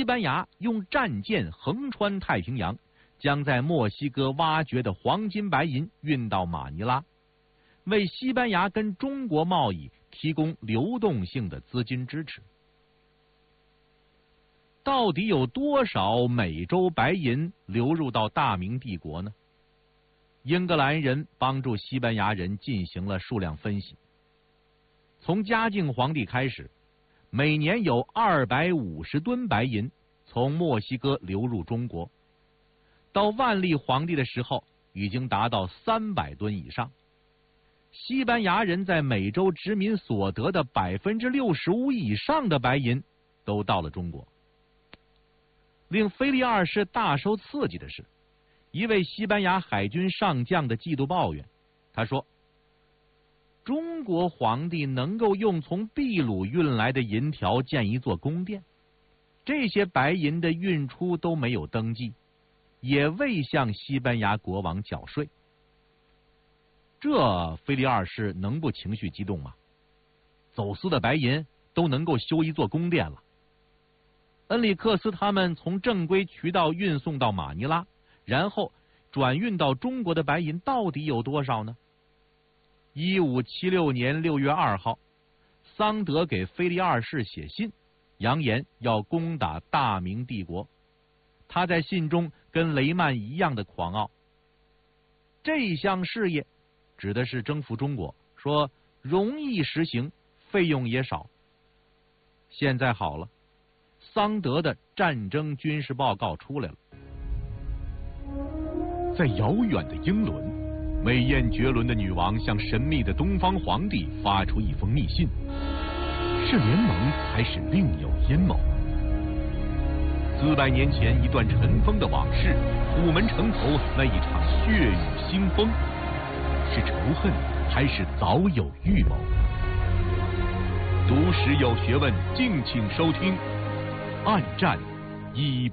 班牙用战舰横穿太平洋，将在墨西哥挖掘的黄金白银运到马尼拉，为西班牙跟中国贸易提供流动性的资金支持。到底有多少美洲白银流入到大明帝国呢？英格兰人帮助西班牙人进行了数量分析。从嘉靖皇帝开始，每年有250吨白银从墨西哥流入中国，到万历皇帝的时候已经达到300吨以上。西班牙人在美洲殖民所得的65%以上的白银都到了中国。令腓力二世大受刺激的是，一位西班牙海军上将的嫉妒抱怨。他说，中国皇帝能够用从秘鲁运来的银条建一座宫殿，这些白银的运出都没有登记，也未向西班牙国王缴税。这腓力二世能不情绪激动吗？走私的白银都能够修一座宫殿了。恩里克斯他们从正规渠道运送到马尼拉，然后转运到中国的白银到底有多少呢？1576年6月2号，桑德给腓力二世写信，扬言要攻打大明帝国。他在信中跟雷曼一样的狂傲。这项事业指的是征服中国，说容易实行，费用也少。现在好了，桑德的战争军事报告出来了。 在遥远的英伦，美艳绝伦的女王向神秘的东方皇帝发出一封密信，是联盟还是另有阴谋？400年前一段尘封的往事，虎门城头那一场血雨腥风，是仇恨还是早有预谋？读史有学问，敬请收听《暗战188》。